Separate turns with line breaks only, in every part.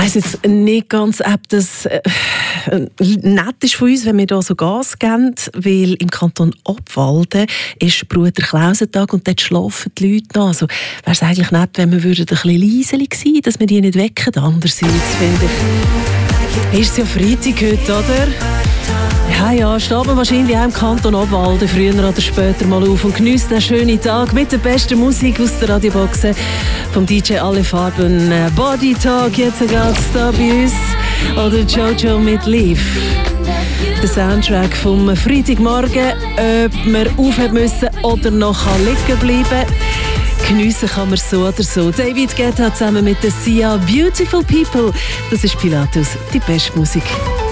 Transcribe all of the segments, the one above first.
weiss jetzt nicht ganz, ob das nett ist von uns, wenn wir da so Gas geben, weil im Kanton Obwalden ist Bruder Klausentag und dort schlafen die Leute noch. Also wäre es eigentlich nett, wenn wir ein bisschen leiselig sein würden, dass wir die nicht wecken. Andererseits finde ich, ist es ja Freitag heute, oder? Ja, steht man wahrscheinlich auch im Kanton Obwalden früher oder später mal auf und genießt den schönen Tag mit der besten Musik aus der Radioboxen vom DJ Alle Farben. Body Talk, jetzt geht's da bei uns. Oder Jojo mit Live. Der Soundtrack vom Freitagmorgen, ob man aufhören müssen oder noch liegen bleiben. Geniessen kann man so oder so. David Guetta zusammen mit der Sia, Beautiful People. Das ist Pilatus, die beste Musik.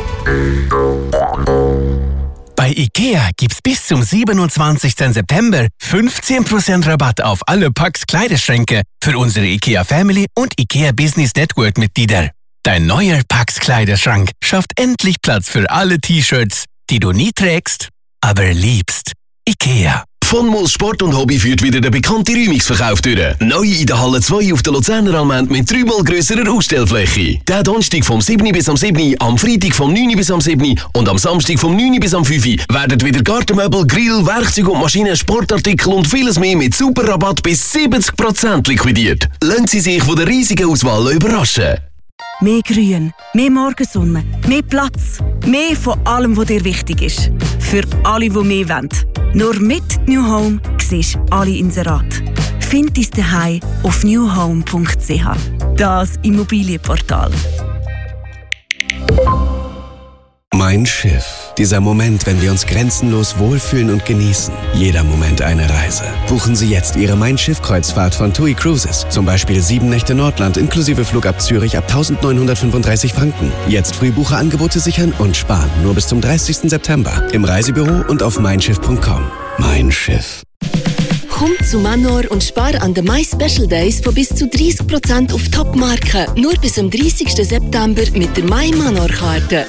Bei IKEA gibt's bis zum 27. September 15% Rabatt auf alle Pax Kleiderschränke für unsere IKEA Family und IKEA Business Network Mitglieder. Dein neuer Pax Kleiderschrank schafft endlich Platz für alle T-Shirts, die du nie trägst, aber liebst. IKEA.
Von Moos Sport und Hobby führt wieder der bekannte Räumungsverkauf durch. Neu in der Halle 2 auf der Luzerner Allmend mit 3-mal grösserer Ausstellfläche. Der Donnerstag vom 7. bis am 7., am Freitag vom 9. bis am 7. und am Samstag vom 9. bis am 5. werden wieder Gartenmöbel, Grill, Werkzeug und Maschinen, Sportartikel und vieles mehr mit super Rabatt bis 70% liquidiert. Lassen Sie sich von der riesigen Auswahl überraschen.
Mehr Grün, mehr Morgensonne, mehr Platz, mehr von allem, was dir wichtig ist. Für alle, die mehr wollen. Nur mit New Home siehst du alle Inserate. Find dein Zuhause auf newhome.ch. Das Immobilienportal.
Mein Schiff. Dieser Moment, wenn wir uns grenzenlos wohlfühlen und genießen. Jeder Moment eine Reise. Buchen Sie jetzt Ihre Mein Schiff-Kreuzfahrt von TUI Cruises. Zum Beispiel 7 Nächte Nordland inklusive Flug ab Zürich ab 1.935 Franken. Jetzt Frühbucherangebote sichern und sparen. Nur bis zum 30. September. Im Reisebüro und auf meinschiff.com. Mein Schiff.
Komm zu Manor und spar an den My Special Days von bis zu 30% auf Top-Marken. Nur bis zum 30. September mit der My Manor-Karte.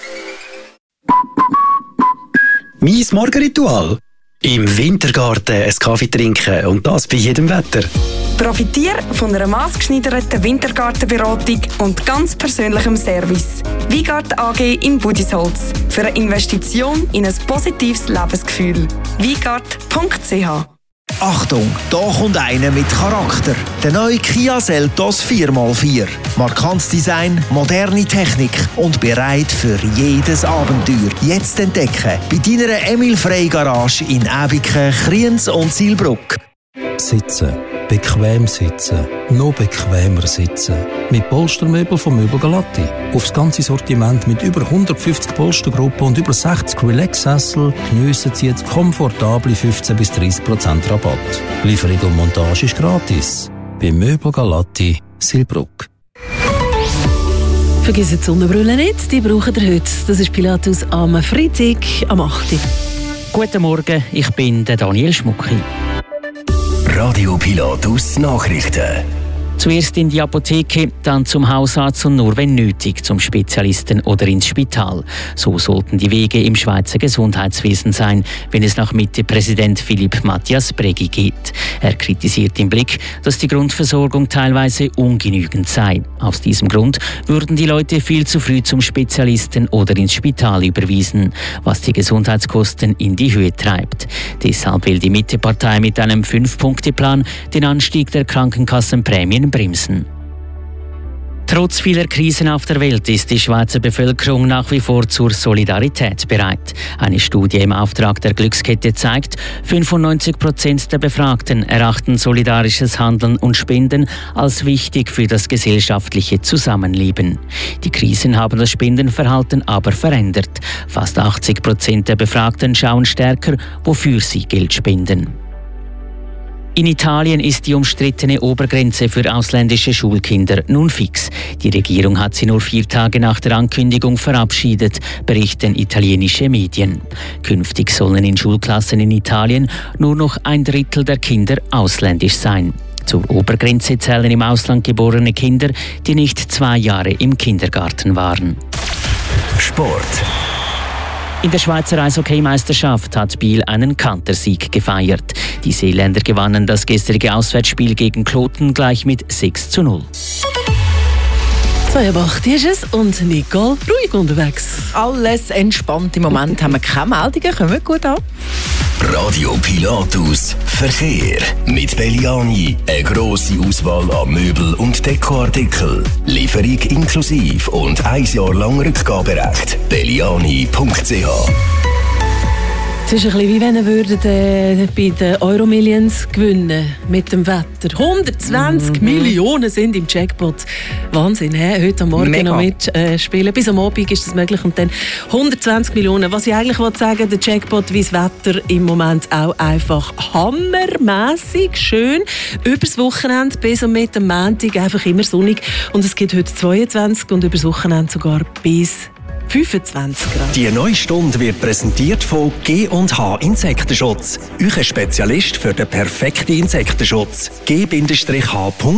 Mein Morgenritual? Im Wintergarten einen Kaffee trinken und das bei jedem Wetter.
Profitiere von einer maßgeschneiderten Wintergartenberatung und ganz persönlichem Service. Weingarten AG in Budisholz. Für eine Investition in ein positives Lebensgefühl. weingart.ch.
Achtung, da kommt einer mit Charakter. Der neue Kia Seltos 4x4. Markantes Design, moderne Technik und bereit für jedes Abenteuer. Jetzt entdecken bei deiner Emil Frey Garage in Äbiken, Kriens und Zielbruck.
Sitzen. Bequem sitzen. Noch bequemer sitzen. Mit Polstermöbel von Möbel Galatti. Aufs ganze Sortiment mit über 150 Polstergruppen und über 60 Relax-Sessel geniessen Sie jetzt komfortable 15-30% Rabatt. Lieferung und Montage ist gratis. Bei Möbel Galatti, Silbruck.
Vergiss die Sonnenbrille nicht, die braucht ihr heute. Das ist Pilatus am Freitag am 8.
Guten Morgen, ich bin der Daniel Schmucki.
Radio Pilatus Nachrichten.
Zuerst in die Apotheke, dann zum Hausarzt und nur wenn nötig zum Spezialisten oder ins Spital. So sollten die Wege im Schweizer Gesundheitswesen sein, wenn es nach Mitte-Präsident Philipp Matthias Bregi geht. Er kritisiert im Blick, dass die Grundversorgung teilweise ungenügend sei. Aus diesem Grund würden die Leute viel zu früh zum Spezialisten oder ins Spital überwiesen, was die Gesundheitskosten in die Höhe treibt. Deshalb will die Mitte-Partei mit einem 5-Punkte-Plan den Anstieg der Krankenkassenprämien bremsen. Trotz vieler Krisen auf der Welt ist die Schweizer Bevölkerung nach wie vor zur Solidarität bereit. Eine Studie im Auftrag der Glückskette zeigt, 95% der Befragten erachten solidarisches Handeln und Spenden als wichtig für das gesellschaftliche Zusammenleben. Die Krisen haben das Spendenverhalten aber verändert. Fast 80% der Befragten schauen stärker, wofür sie Geld spenden. In Italien ist die umstrittene Obergrenze für ausländische Schulkinder nun fix. Die Regierung hat sie nur 4 Tage nach der Ankündigung verabschiedet, berichten italienische Medien. Künftig sollen in Schulklassen in Italien nur noch 1/3 der Kinder ausländisch sein. Zur Obergrenze zählen im Ausland geborene Kinder, die nicht 2 Jahre im Kindergarten waren.
Sport.
In der Schweizer Eishockey-Meisterschaft hat Biel einen Kantersieg gefeiert. Die Seeländer gewannen das gestrige Auswärtsspiel gegen Kloten gleich mit 6:0.
2:08 ist es und Nicole ruhig unterwegs.
Alles entspannt im Moment, haben wir keine Meldungen, kommen gut an.
Radio Pilatus Verkehr. Mit Belliani eine grosse Auswahl an Möbel- und Dekoartikeln. Lieferung inklusiv und 1 Jahr lang Rückgaberecht. Belliani.ch.
Es ist ein bisschen wie wenn ihr bei den Euromillions gewinnen mit dem Wetter. 120 Millionen sind im Jackpot. Wahnsinn, he? Heute am Morgen noch mitspielen. Bis am Abend ist das möglich. Und dann 120 Millionen. Was ich eigentlich sagen will, der Jackpot wie das Wetter im Moment auch einfach hammermässig schön. Übers Wochenende bis und mit dem Montag einfach immer sonnig. Und es gibt heute 22 und übers Wochenende sogar bis 25 Grad.
Die neue Stunde wird präsentiert von G&H Insektenschutz. Euer Spezialist für den perfekten Insektenschutz. G-H.ch